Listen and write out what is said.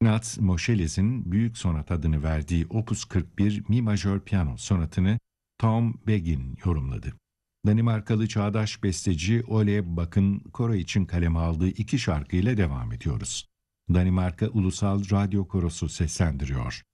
Ignaz Moscheles büyük sonat adını verdiği Opus 41 Mi majör piyano sonatını Tom Begin yorumladı. Danimarkalı çağdaş besteci Ole Bak'ın koro için kaleme aldığı iki şarkıyla devam ediyoruz. Danimarka Ulusal Radyo Korosu seslendiriyor.